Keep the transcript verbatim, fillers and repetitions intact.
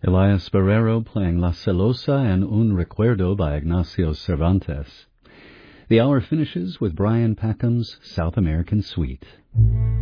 Elias Barrero playing La Celosa and Un Recuerdo by Ignacio Cervantes. The hour finishes with Brian Packham's South American Suite.